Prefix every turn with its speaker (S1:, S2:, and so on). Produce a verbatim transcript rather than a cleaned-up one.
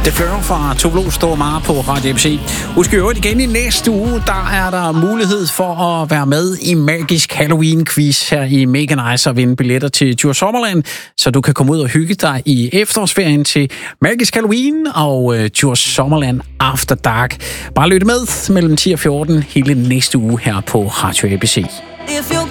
S1: Det fører fra Toblo står meget på Radio A B C. Husk i øvrigt igen i næste uge, der er der mulighed for at være med i Magisk Halloween-quiz her i Mega Nice og vinde billetter til Djurs Sommerland, så du kan komme ud og hygge dig i efterårsferien til Magisk Halloween og uh, Djurs Sommerland After Dark. Bare lyt med mellem ti og fjorten hele næste uge her på Radio A B C.